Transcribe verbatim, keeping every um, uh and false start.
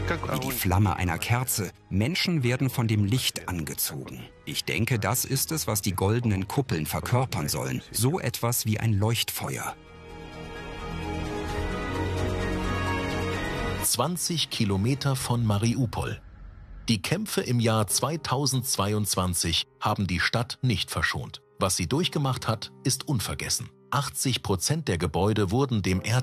wie die Flamme einer Kerze. Menschen werden von dem Licht angezogen. Ich denke, das ist es, was die goldenen Kuppeln verkörpern sollen. So etwas wie ein Leuchtfeuer. zwanzig Kilometer von Mariupol. Die Kämpfe im Jahr zweitausendzweiundzwanzig haben die Stadt nicht verschont. Was sie durchgemacht hat, ist unvergessen. achtzig Prozent der Gebäude wurden dem Erd